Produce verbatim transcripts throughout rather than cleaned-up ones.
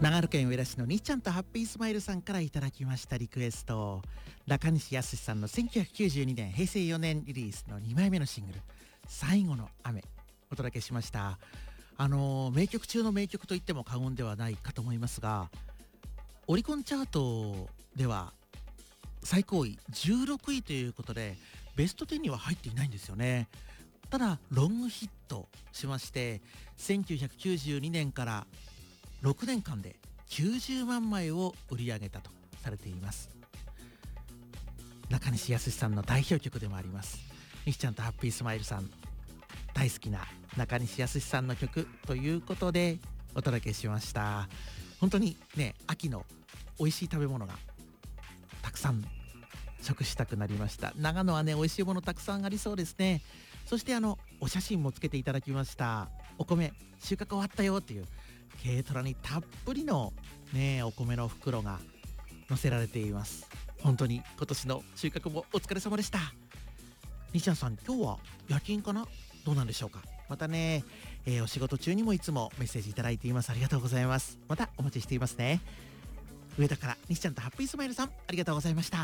長野県上田市のにっちゃんとハッピースマイルさんからいただきましたリクエスト、中西康さんのせんきゅうひゃくきゅうじゅうにねんへいせいよねんリリースのにまいめのシングル最後の雨お届けしました。あの名曲中の名曲と言っても過言ではないかと思いますが、オリコンチャートでは最高位じゅうろくいということでベストじゅうには入っていないんですよね。ただロングヒットしまして、せんきゅうひゃくきゅうじゅうにねんからろくねんかんできゅうじゅうまんまいを売り上げたとされています。中西康さんの代表曲でもあります。にっちゃんとハッピースマイルさん大好きな中西康さんの曲ということでお届けしました。本当にね、秋の美味しい食べ物がたくさん食したくなりました。長野はね、美味しいものたくさんありそうですね。そしてあのお写真もつけていただきました。お米収穫終わったよっていう軽トラにたっぷりのねお米の袋が載せられています。本当に今年の収穫もお疲れ様でした。西ちゃんさん、今日は夜勤かな、どうなんでしょうか。またね、えー、お仕事中にもいつもメッセージいただいています。ありがとうございます。またお待ちしていますね。上田から西ちゃんとハッピースマイルさん、ありがとうございました。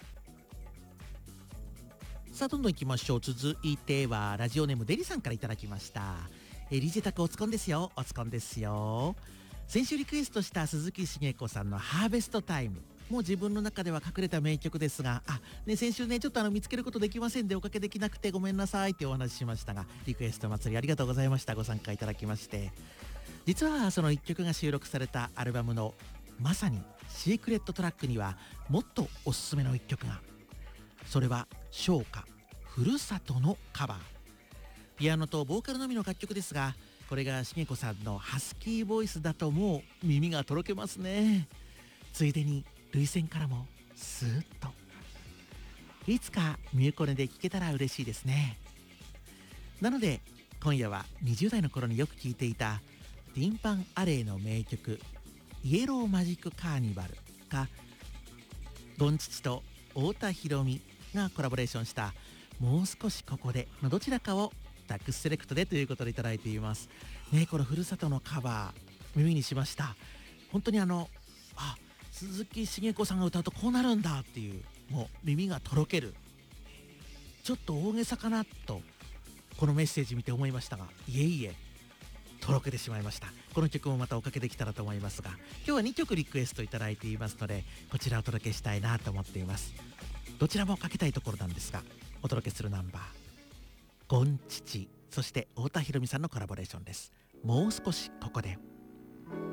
さあどんどん行きましょう。続いてはラジオネームデリさんからいただきました。えリジェタクおつこんですよ、おつこんですよ。先週リクエストした鈴木茂子さんのハーベストタイム、もう自分の中では隠れた名曲ですが、あ、ね、先週ねちょっとあの見つけることできませんでおかけできなくてごめんなさいってお話ししましたが、リクエスト祭りありがとうございました。ご参加いただきまして、実はそのいっきょくが収録されたアルバムのまさにシークレットトラックにはもっとおすすめのいっきょくが、それは唱歌ふるさとのカバー、ピアノとボーカルのみの楽曲ですが、これが茂子さんのハスキーボイスだともう耳がとろけますね。ついでに涙腺からもスーッと、いつかミューコネで聴けたら嬉しいですね。なので今夜はにじゅうだいの頃によく聴いていたティンパンアレイの名曲イエローマジックカーニバルが、ゴンチチと太田裕美がコラボレーションしたもう少しここでのどちらかをタックスセレクトでということでいただいていますね。このふるさとのカバー耳にしました。本当にあのあ鈴木茂子さんが歌うとこうなるんだっていう、もう耳がとろける、ちょっと大げさかなとこのメッセージ見て思いましたが、いえいえとろけてしまいました。この曲もまたおかけできたらと思いますが、今日はにきょくリクエストいただいていますので、こちらをお届けしたいなと思っています。どちらもかけたいところなんですが、お届けするナンバーゴンチチ、そして太田裕美さんのコラボレーションです。もう少しここで。